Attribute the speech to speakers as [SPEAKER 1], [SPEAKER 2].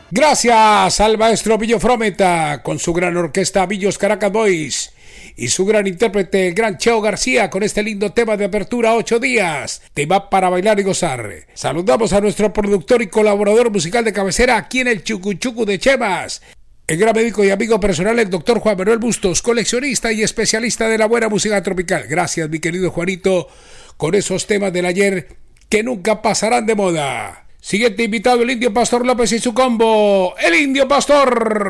[SPEAKER 1] Gracias al maestro Billo Frometa con su gran orquesta Billos Caracas Boys y su gran intérprete, el gran Cheo García, con este lindo tema de apertura 8 días. Tema para bailar y gozar. Saludamos a nuestro productor y colaborador musical de cabecera aquí en el Chucuchucu de Chemas, el gran médico y amigo personal, el doctor Juan Manuel Bustos, coleccionista y especialista de la buena música tropical. Gracias, mi querido Juanito, con esos temas del ayer que nunca pasarán de moda. Siguiente invitado, el Indio Pastor López y su combo, el Indio Pastor.